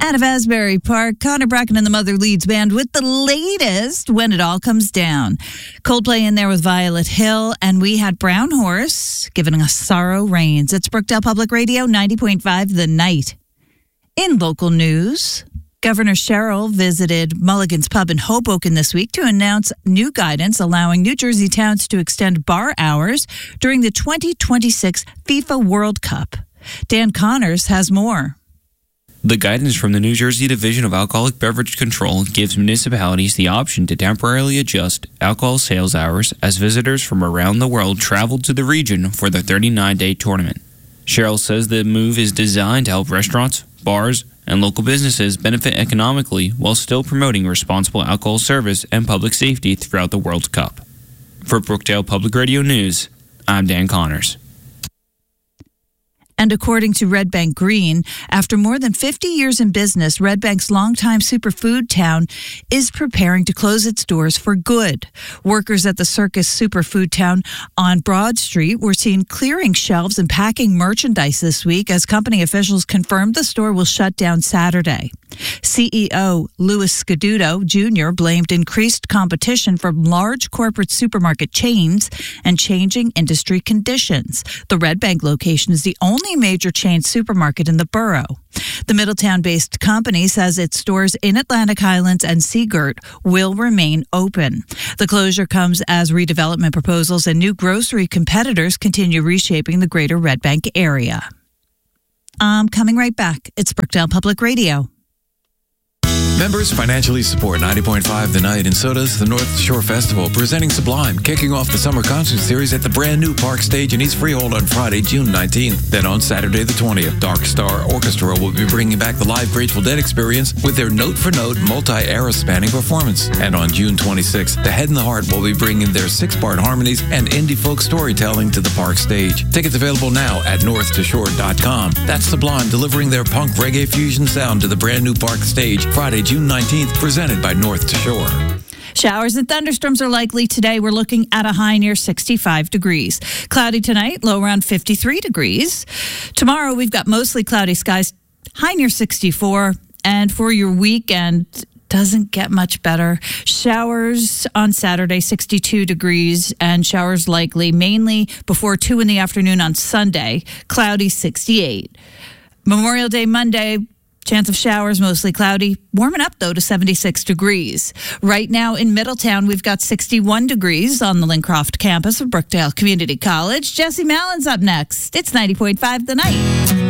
Out of Asbury Park, Connor Bracken and the Mother Leeds Band with the latest When It All Comes Down. Coldplay in there with Violet Hill, and we had Brown Horse giving us Sorrow Reigns. It's Brookdale Public Radio, 90.5 The Night. In local news, Governor Sherrill visited Mulligan's Pub in Hoboken this week to announce new guidance allowing New Jersey towns to extend bar hours during the 2026 FIFA World Cup. Dan Connors has more. The guidance from the New Jersey Division of Alcoholic Beverage Control gives municipalities the option to temporarily adjust alcohol sales hours as visitors from around the world travel to the region for the 39-day tournament. Sherrill says the move is designed to help restaurants, bars, and local businesses benefit economically while still promoting responsible alcohol service and public safety throughout the World Cup. For Brookdale Public Radio News, I'm Dan Connors. And according to Red Bank Green, after more than 50 years in business, Red Bank's longtime superfood town is preparing to close its doors for good. Workers at the Circus Superfood Town on Broad Street were seen clearing shelves and packing merchandise this week as company officials confirmed the store will shut down Saturday. CEO Louis Scaduto Jr. blamed increased competition from large corporate supermarket chains and changing industry conditions. The Red Bank location is the only major chain supermarket in the borough. The Middletown-based company says its stores in Atlantic Highlands and Seagirt will remain open. The closure comes as redevelopment proposals and new grocery competitors continue reshaping the greater Red Bank area. Coming right back. It's Brookdale Public Radio. Members financially support 90.5 The Night and so does the North Shore Festival, presenting Sublime, kicking off the summer concert series at the brand new Park Stage in East Freehold on Friday, June 19th. Then on Saturday the 20th, Dark Star Orchestra will be bringing back the live Grateful Dead experience with their note-for-note, multi-era spanning performance. And on June 26th, The Head and the Heart will be bringing their 6-part harmonies and indie folk storytelling to the Park Stage. Tickets available now at northtashore.com. That's Sublime delivering their punk reggae fusion sound to the brand new Park Stage Friday, June 19th, presented by North to Shore. Showers and thunderstorms are likely today. We're looking at a high near 65 degrees. Cloudy tonight, low around 53 degrees. Tomorrow, we've got mostly cloudy skies, high near 64. And for your weekend, doesn't get much better. Showers on Saturday, 62 degrees, and showers likely mainly before 2 in the afternoon on Sunday, cloudy 68. Memorial Day Monday, chance of showers, mostly cloudy. Warming up, though, to 76 degrees. Right now in Middletown, we've got 61 degrees on the Lincroft campus of Brookdale Community College. Jesse Mallon's up next. It's 90.5 The Night.